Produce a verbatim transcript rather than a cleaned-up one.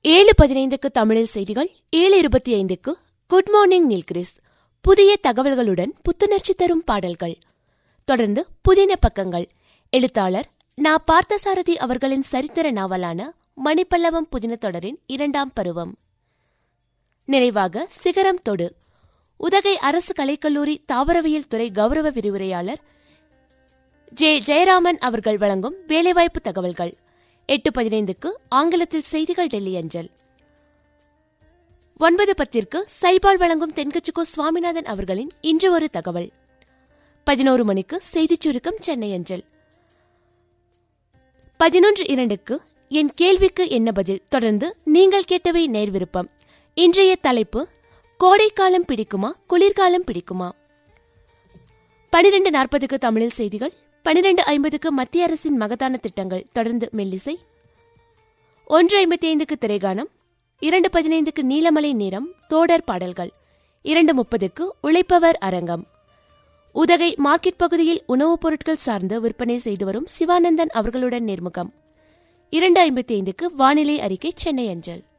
ஏழு பதினைந்துக்கு தமிழில் செய்திகள். ஏழு இருபத்தி ஐந்துக்கு குட் மார்னிங் நீல்கிரிஸ், புதிய தகவல்களுடன் புத்துணர்ச்சி தரும் பாடல்கள். தொடர்ந்து புதின பக்கங்கள். எழுத்தாளர் நா. பார்த்தசாரதி அவர்களின் சரித்திர நாவலான மணிப்பல்லவம் புதின தொடரின் இரண்டாம் பருவம். நிறைவாக சிகரம் தொடு, உதகை அரசு கலைக்கல்லூரி தாவரவியல் துறை கௌரவ விரிவுரையாளர் ஜே ஜெயராமன் அவர்கள் வழங்கும் வேலைவாய்ப்பு தகவல்கள். எட்டு பதினைந்துக்கு ஆங்கிலத்தில் செய்திகள் டெல்லி அஞ்சல். ஒன்பது பத்திற்கு சைபால் வழங்கும் தென்கட்சிக்கோ சுவாமிநாதன் அவர்களின் இன்று ஒரு தகவல். பதினோரு மணிக்கு செய்திச் சுருக்கம் சென்னை அஞ்சல். பதினொன்று இரண்டுக்கு என் கேள்விக்கு என்ன பதில். தொடர்ந்து நீங்கள் கேட்டவை நேர் விருப்பம். இன்றைய தலைப்பு கோடைக்காலம் பிடிக்குமா குளிர்காலம் பிடிக்குமா. பனிரெண்டு நாற்பதுக்கு தமிழில் செய்திகள். பனிரெண்டு ஐம்பதுக்கு மத்திய அரசின் மகத்தான திட்டங்கள். தொடர்ந்து மெல்லிசை. ஒன்று ஐம்பத்தி ஐந்துக்கு திரைகானம். இரண்டு பதினைந்துக்கு நீலமலை நேரம் தோடர் பாடல்கள். இரண்டு முப்பதுக்கு உழைப்பவர் அரங்கம். உதகை மார்க்கெட் பகுதியில் உணவுப் பொருட்கள் சார்ந்து விற்பனை செய்து வரும் சிவானந்தன் அவர்களுடன் நேர்முகம். இரண்டு ஐம்பத்தி ஐந்துக்கு வானிலை அறிக்கை சென்னை அஞ்சல்.